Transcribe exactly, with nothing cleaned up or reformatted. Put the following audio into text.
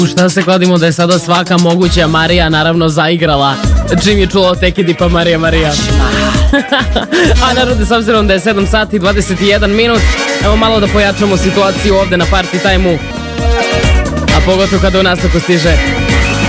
U šta se kladimo da je sada svaka moguća Marija naravno zaigrala čim je čulo Tekidi pa Marija Marija. A narode, s obzirom da je sedam sati i dvadeset jedan minut, evo malo da pojačamo situaciju ovde na Party Time-u, a pogotovo kada u nastavku stiže